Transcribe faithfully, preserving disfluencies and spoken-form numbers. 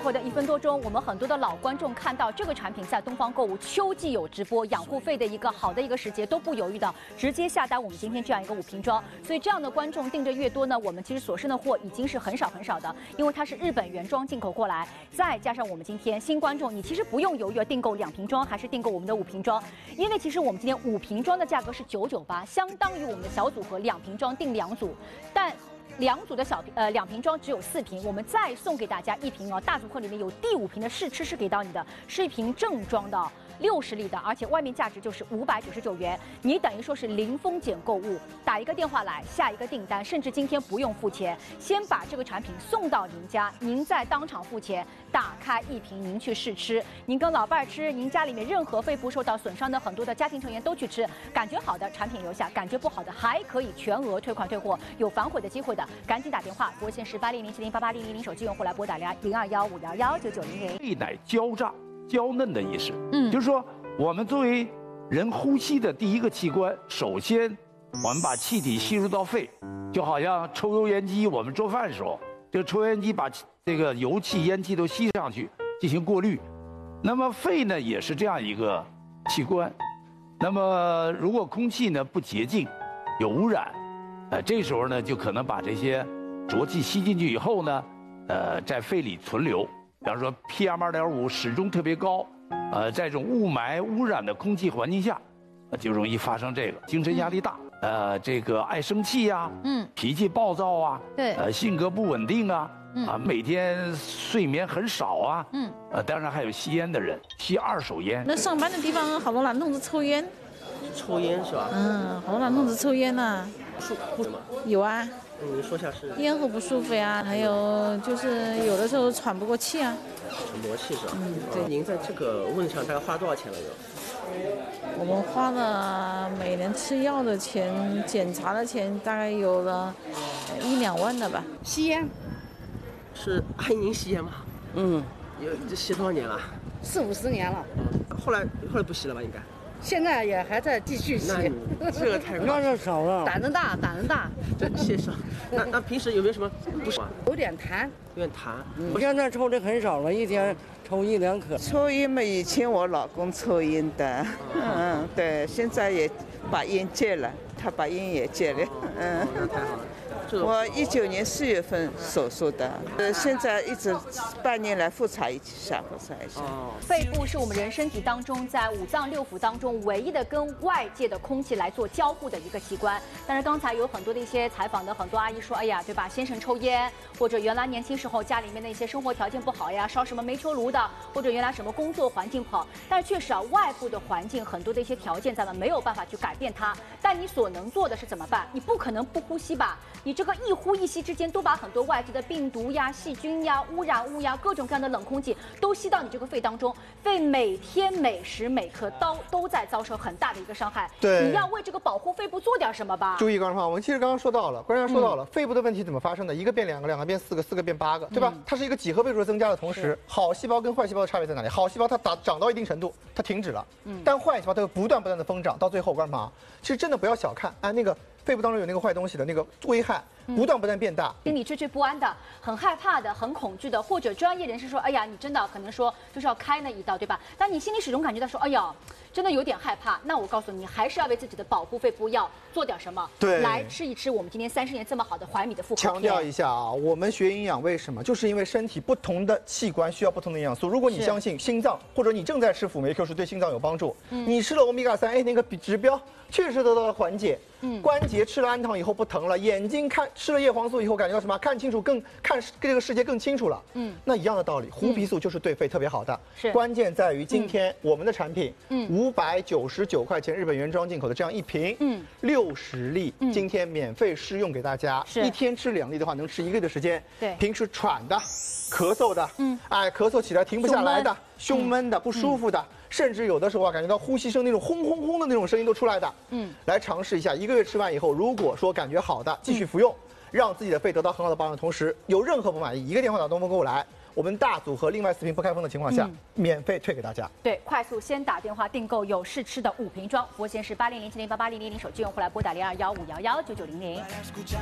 后的一分多钟，我们很多的老观众看到这个产品在东方购物秋季有直播，养护费的一个好的一个时节，都不犹豫的直接下单我们今天这样一个五瓶装。所以这样的观众订着越多呢，我们其实所剩的货已经是很少很少的，因为它是日本原装进口过来，再加上我们今天新观众，你其实不用犹豫订购两瓶装还是订购我们的五瓶装，因为其实我们今天五瓶装的价格是九九八，相当于我们的小组合两瓶装订两组，但。两组的小瓶呃两瓶装只有四瓶，我们再送给大家一瓶哦，大组合里面有第五瓶的试吃是给到你的，是一瓶正装的六十粒的，而且外面价值就是五百九十九元，你等于说是零风险购物，打一个电话来下一个订单，甚至今天不用付钱，先把这个产品送到您家，您再当场付钱，打开一瓶您去试吃，您跟老伴儿吃，您家里面任何肺部受到损伤的很多的家庭成员都去吃，感觉好的产品留下，感觉不好的还可以全额退款退货，有反悔的机会的。赶紧打电话，拨线是八零零七零八八零零零，手机用户来拨打零零二幺五幺幺九九零零。 肺乃焦炸、娇嫩的意思， 嗯， 就是说我们作为人呼吸的第一个器官，首先我们把气体吸入到肺，就好像抽油烟机，我们做饭的时候，这个抽油烟机把这个油气、烟气都吸上去进行过滤。那么肺呢，也是这样一个器官。那么如果空气呢不洁净，有污染。呃，这时候呢，就可能把这些浊气吸进去以后呢，呃，在肺里存留。比方说 P M 二点五 始终特别高，呃，在这种雾霾污染的空气环境下，呃、就容易发生这个精神压力大，呃，这个爱生气呀、啊，嗯，脾气暴躁啊， 对， 呃，性格不稳定啊，嗯、啊，每天睡眠很少啊，嗯，呃，当然还有吸烟的人，吸二手烟。 那上班的地方好多男同志抽烟， 抽烟是吧？ 嗯，好多男同志抽烟呐。 舒服吗？ 有啊。 嗯，你说一下是？ 咽喉不舒服呀，还有就是有的时候喘不过气啊。 喘不过气是吧？ 嗯，对。 您在这个问题上大概花多少钱了有？ 我们花了每年吃药的钱、检查的钱，大概有了一两万了吧。 吸烟？ 是阿姨您吸烟吗？ 嗯。 有这吸多少年了？ 四五十年了。 嗯。后来后来不吸了吧？应该。 现在也还在继续吸， 那这个太那就少了，胆子大，胆子大。 这谢少。那那平时有没有什么不爽？ 有点痰， 有点痰。 我现在抽的很少了，一天抽一两颗。 抽烟嘛，以前我老公抽烟的，嗯，对，现在也把烟戒了，他把烟也戒了，嗯。 那太好了。 我一九年四月份手术的，呃，现在一直半年来复查一下，复查一下。 哦，肺部是我们人身体当中在五脏六腑当中唯一的跟外界的空气来做交互的一个器官。但是刚才有很多的一些采访的很多阿姨说，哎呀，对吧？先生抽烟，或者原来年轻时候家里面的一些生活条件不好呀，烧什么煤球炉的，或者原来什么工作环境不好。但是确实啊，外部的环境很多的一些条件咱们没有办法去改变它。但你所能做的是怎么办？你不可能不呼吸吧？你这个一呼一吸之间都把很多外界的病毒呀、细菌呀、污染物呀、各种各样的冷空气都吸到你这个肺当中，肺每天每时每刻都都在遭受很大的一个伤害。 对， 你要为这个保护肺部做点什么吧。 注意刚才话，我们其实刚刚说到了，关键说到了、嗯、肺部的问题怎么发生的？一个变两个，两个变四个，四个变八个，对吧？嗯、它是一个几何倍数的增加的同时，好细胞跟坏细胞的差别在哪里？好细胞它长长到一定程度，它停止了，嗯，但坏细胞它会不断不断的疯长，到最后干嘛？其实真的不要小看，哎，那个。肺部当中有那个坏东西的那个危害，不断不断变大， 心里惴惴不安的，很害怕的，很恐惧的，或者专业人士说，哎呀，你真的可能说就是要开那一刀，对吧？但你心里始终感觉到说，哎呀，真的有点害怕。那我告诉你，还是要为自己的保护肺部要做点什么。 对， 来吃一吃我们今天三十年这么好的怀米的复活片。 强调一下啊，我们学营养为什么？就是因为身体不同的器官需要不同的营养素。如果你相信心脏，或者你正在吃辅酶 Q 十对心脏有帮助，嗯、你吃了欧米伽三，哎，那个指标确实得到了缓解。嗯，关节吃了氨糖以后不疼了，眼睛看吃了叶黄素以后感觉到什么？看清楚更看这个世界更清楚了。嗯，那一样的道理，胡皮素就是对肺特别好的。是，关键在于今天我们的产品，嗯，五百九十九块钱日本原装进口的这样一瓶，嗯，六十粒，嗯，今天免费试用给大家。是，一天吃两粒的话，能吃一个月的时间。对，平时喘的、咳嗽的，嗯，哎，咳嗽起来停不下来的、胸闷的、不舒服的。甚至有的时候啊，感觉到呼吸声那种轰轰轰的那种声音都出来的，嗯，来尝试一下，一个月吃完以后，如果说感觉好的，继续服用，让自己的肺得到很好的保养的同时，有任何不满意，一个电话打东风购物来，我们大组合另外四瓶不开封的情况下，嗯、免费退给大家。 对，快速先打电话订购有试吃的五瓶装，拨线是八零零七零八八零零零，手机用户来拨打零二幺五幺幺九九零零。